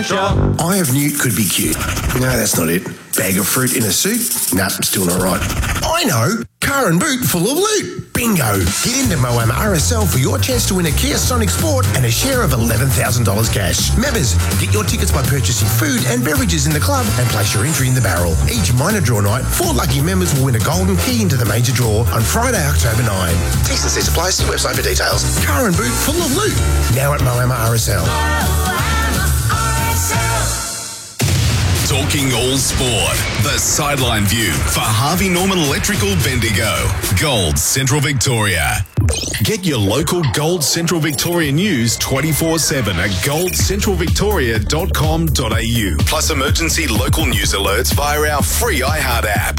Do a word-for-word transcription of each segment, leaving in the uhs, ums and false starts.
adventure. Eye of Newt could be cute. No, that's not it. Bag of fruit in a suit? Nah, still not right. I know! Car and boot full of loot. Bingo! Get into Moama R S L for your chance to win a Kia Sonic Sport and a share of eleven thousand dollars cash. Members, get your tickets by purchasing food and beverages in the club and place your entry in the barrel. Each minor draw night, four lucky members will win a golden key into the major draw on Friday, October ninth. T's and C's apply. See website for details. Car and boot full of loot. Now at Moama R S L. Talking all sport. The sideline view for Harvey Norman Electrical Bendigo. Gold Central Victoria. Get your local Gold Central Victoria news twenty-four seven at gold central victoria dot com dot a u. Plus emergency local news alerts via our free iHeart app.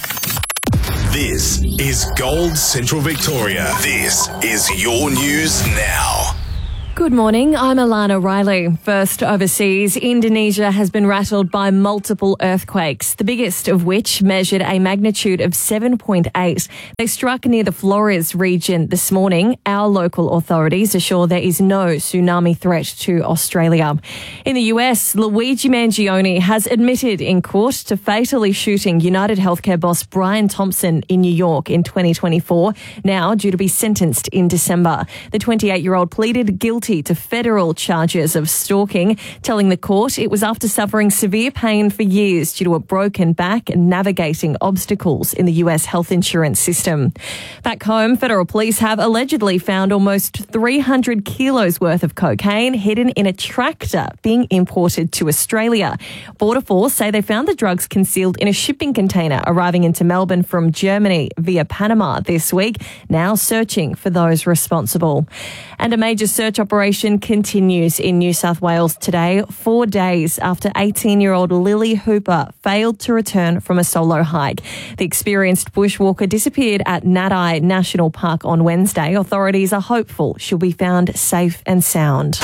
This is Gold Central Victoria. This is your news now. Good morning, I'm Alana Riley. First overseas, Indonesia has been rattled by multiple earthquakes, the biggest of which measured a magnitude of seven point eight. They struck near the Flores region this morning. Our local authorities assure there is no tsunami threat to Australia. In the U S, Luigi Mangione has admitted in court to fatally shooting United Healthcare boss Brian Thompson in New York in twenty twenty-four, now due to be sentenced in December. The twenty-eight-year-old pleaded guilty to federal charges of stalking, telling the court it was after suffering severe pain for years due to a broken back and navigating obstacles in the U S health insurance system. Back home, federal police have allegedly found almost three hundred kilos worth of cocaine hidden in a tractor being imported to Australia. Border Force say they found the drugs concealed in a shipping container arriving into Melbourne from Germany via Panama this week, now searching for those responsible. And a major search operation continues in New South Wales today, four days after eighteen-year-old Lily Hooper failed to return from a solo hike. The experienced bushwalker disappeared at Nadai National Park on Wednesday. Authorities are hopeful she'll be found safe and sound.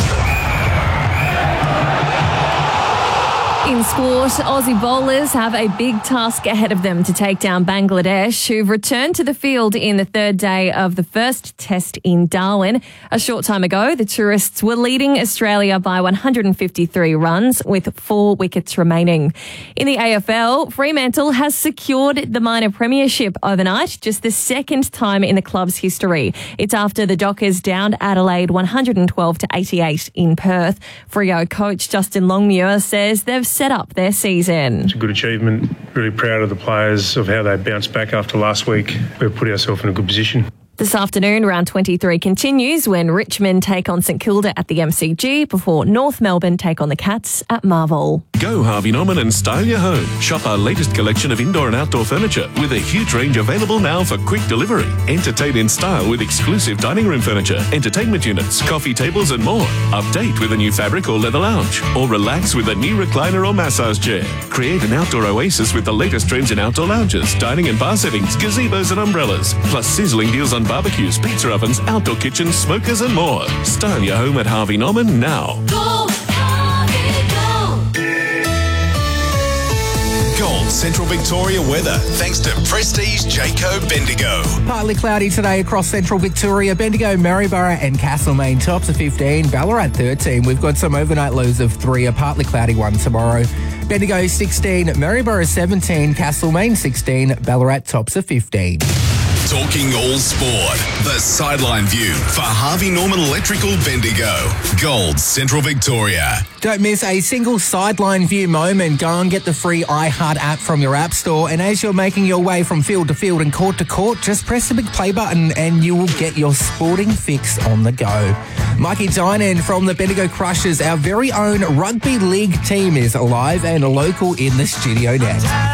In sport, Aussie bowlers have a big task ahead of them to take down Bangladesh, who've returned to the field in the third day of the first test in Darwin. A short time ago, the tourists were leading Australia by one hundred fifty-three runs with four wickets remaining. In the A F L, Fremantle has secured the minor premiership overnight, just the second time in the club's history. It's after the Dockers downed Adelaide one hundred twelve to eighty-eight in Perth. Freo coach Justin Longmuir says they've set up their season. It's a good achievement. Really proud of the players of how they bounced back after last week. We've put ourselves in a good position. This afternoon, round twenty-three continues when Richmond take on St Kilda at the M C G before North Melbourne take on the Cats at Marvel. Go Harvey Norman and style your home. Shop our latest collection of indoor and outdoor furniture with a huge range available now for quick delivery. Entertain in style with exclusive dining room furniture, entertainment units, coffee tables and more. Update with a new fabric or leather lounge. Or relax with a new recliner or massage chair. Create an outdoor oasis with the latest trends in outdoor lounges, dining and bar settings, gazebos and umbrellas. Plus sizzling deals on barbecues, pizza ovens, outdoor kitchens, smokers and more. Style your home at Harvey Norman now. Go, Harvey, go. Gold Central Victoria weather, thanks to Prestige Jayco Bendigo. Partly cloudy today across Central Victoria. Bendigo, Maryborough and Castlemaine tops of fifteen. Ballarat thirteen. We've got some overnight lows of three. A partly cloudy one tomorrow. Bendigo sixteen. Maryborough seventeen. Castlemaine sixteen. Ballarat tops of fifteen. Talking all sport. The sideline view for Harvey Norman Electrical Bendigo. Gold Central Victoria. Don't miss a single sideline view moment. Go and get the free iHeart app from your app store. And as you're making your way from field to field and court to court, just press the big play button and you will get your sporting fix on the go. Mikey Dynan from the Bendigo Crushers, our very own rugby league team, is live and local in the studio now.